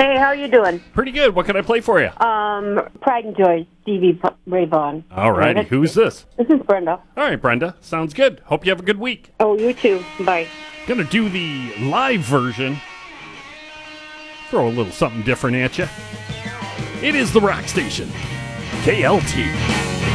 Hey, how are you doing? Pretty good. What can I play for you? Pride and Joy, Stevie Ray Vaughan. All righty. Who's this? This is Brenda. All right, Brenda. Sounds good. Hope you have a good week. Oh, you too. Bye. Gonna do the live version. Throw a little something different at you. It is the Rock Station. KLT.